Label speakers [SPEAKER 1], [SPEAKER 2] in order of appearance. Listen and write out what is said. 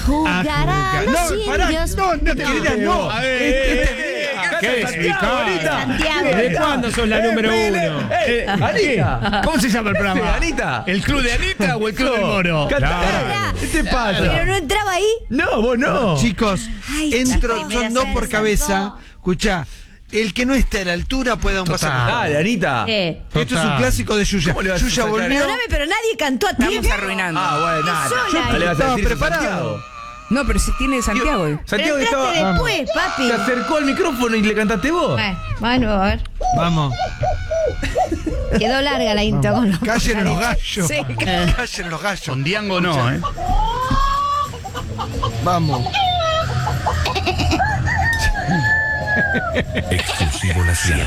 [SPEAKER 1] jugar a los indios.
[SPEAKER 2] No, querida, no.
[SPEAKER 3] A ver, ¿qué es?
[SPEAKER 1] Santiago.
[SPEAKER 3] ¿De cuándo sos la número uno?
[SPEAKER 2] Anita.
[SPEAKER 3] ¿Cómo se llama el programa?
[SPEAKER 2] Anita.
[SPEAKER 3] ¿El club de Anita o el club del Moro?
[SPEAKER 1] Pará.
[SPEAKER 2] ¿Qué te pasa?
[SPEAKER 1] Pero no entraba ahí.
[SPEAKER 2] No, vos no.
[SPEAKER 4] Chicos,
[SPEAKER 1] Ay,
[SPEAKER 4] entro,
[SPEAKER 1] chicos,
[SPEAKER 4] son dos por cabeza. Escuchá, el que no esté a la altura puede dar un paso.
[SPEAKER 2] Dale, Anita.
[SPEAKER 4] Esto es un clásico de Yuya.
[SPEAKER 2] ¿Cómo le vas a
[SPEAKER 4] Yuya
[SPEAKER 2] sacar?
[SPEAKER 4] volvió.
[SPEAKER 1] Perdóname, pero nadie cantó a tiempo.
[SPEAKER 5] Estamos arruinando.
[SPEAKER 2] Bueno, nada.
[SPEAKER 1] Sola.
[SPEAKER 2] No le vas a
[SPEAKER 4] Estaba
[SPEAKER 2] decir
[SPEAKER 4] preparado.
[SPEAKER 2] Santiago.
[SPEAKER 5] No, pero si tiene Santiago.
[SPEAKER 1] Pero
[SPEAKER 2] Santiago
[SPEAKER 1] entraste
[SPEAKER 2] estaba.
[SPEAKER 1] después, papi.
[SPEAKER 2] Se acercó al micrófono y le cantaste vos.
[SPEAKER 1] Bueno, a ver.
[SPEAKER 4] Vamos.
[SPEAKER 1] Quedó larga la intro con los
[SPEAKER 4] Callen a los gallos.
[SPEAKER 1] Sí.
[SPEAKER 4] Callen a los gallos.
[SPEAKER 3] Con Diango no, ¿eh?
[SPEAKER 4] Vamos.
[SPEAKER 6] Exclusivo La Ciudad.